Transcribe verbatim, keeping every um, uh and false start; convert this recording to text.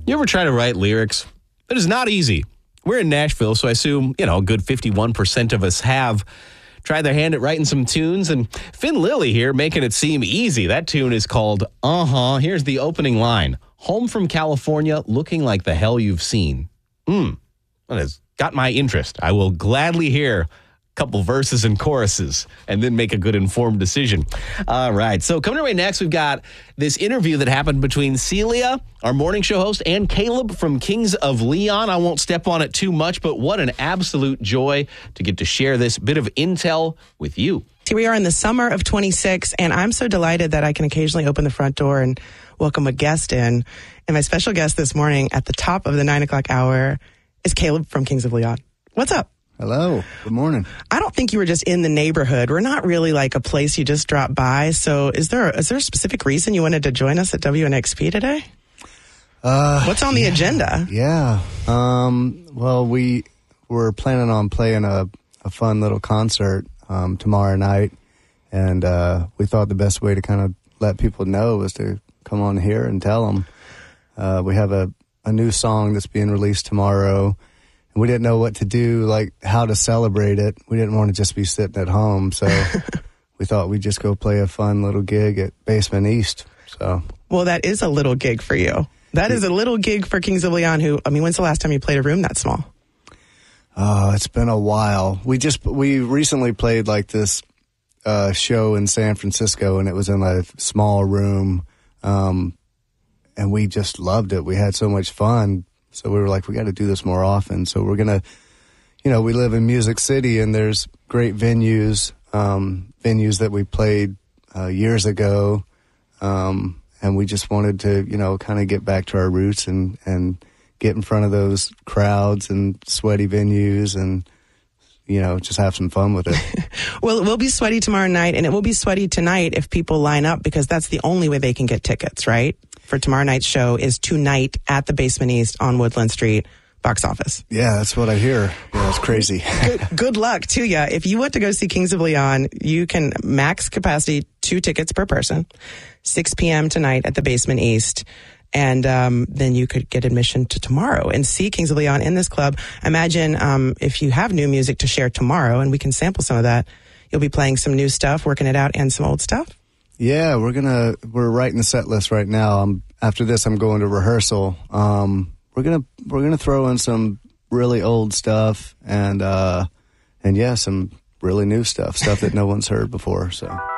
You ever try to write lyrics? It is not easy. We're in Nashville, so I assume, you know, a good fifty-one percent of us have tried their hand at writing some tunes. And Finn Lilly here making it seem easy. That tune is called Uh-huh. Here's the opening line. Home from California, looking like the hell you've seen. Hmm. That has got my interest. I will gladly hear couple verses and choruses and then make a good informed decision. All right. So coming right next, we've got this interview that happened between Celia, our morning show host, and Caleb from Kings of Leon. I won't step on it too much, but what an absolute joy to get to share this bit of intel with you. Here we are in the summer of twenty-six, and I'm so delighted that I can occasionally open the front door and welcome a guest in. And my special guest this morning at the top of the nine o'clock hour is Caleb from Kings of Leon. What's up? Hello. Good morning. I don't think you were just in the neighborhood. We're not really like a place you just drop by. So is there is there a specific reason you wanted to join us at W N X P today? Uh, What's on the yeah, agenda? Yeah. Um, well, we were planning on playing a, a fun little concert um, tomorrow night. And uh, we thought the best way to kind of let people know was to come on here and tell them. Uh, we have a, a new song that's being released tomorrow. We didn't know what to do, like how to celebrate it. We didn't want to just be sitting at home, so we thought we'd just go play a fun little gig at Basement East. So, well, that is a little gig for you. That is a little gig for Kings of Leon. Who, I mean, when's the last time you played a room that small? Oh, it's been a while. We just we recently played like this uh, show in San Francisco, and it was in a small room, um, and we just loved it. We had so much fun. So we were like, we got to do this more often. So we're going to, you know, we live in Music City and there's great venues, um, venues that we played uh, years ago. Um, and we just wanted to, you know, kind of get back to our roots and, and get in front of those crowds and sweaty venues and, you know, just have some fun with it. Well, it will be sweaty tomorrow night and it will be sweaty tonight if people line up because that's the only way they can get tickets, right? For tomorrow night's show is tonight at the Basement East on Woodland Street box office. Yeah, that's what I hear. Yeah, it's crazy. good, good luck to you. If you want to go see Kings of Leon, you can max capacity two tickets per person, six p.m. tonight at the Basement East. And um, then you could get admission to tomorrow and see Kings of Leon in this club. Imagine um, if you have new music to share tomorrow and we can sample some of that, you'll be playing some new stuff, working it out, and some old stuff. Yeah, we're gonna we're writing the set list right now. Um, after this, I'm going to rehearsal. Um, we're gonna we're gonna throw in some really old stuff and uh, and yeah, some really new stuff, stuff that no one's heard before. So.